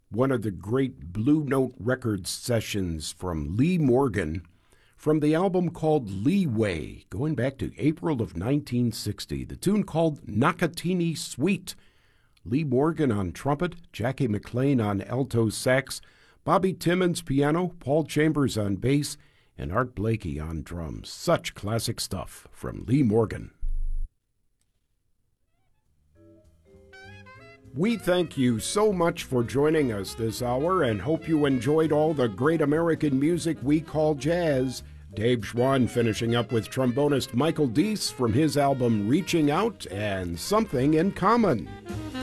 one of the great Blue Note Records sessions from Lee Morgan from the album called Leeway, going back to April of 1960. The tune called Nakatini Suite. Lee Morgan on trumpet, Jackie McLean on alto sax, Bobby Timmons piano, Paul Chambers on bass, and Art Blakey on drums. Such classic stuff from Lee Morgan. We thank you so much for joining us this hour and hope you enjoyed all the great American music we call jazz. Dave Schwann finishing up with trombonist Michael Deese from his album Reaching Out and Something in Common.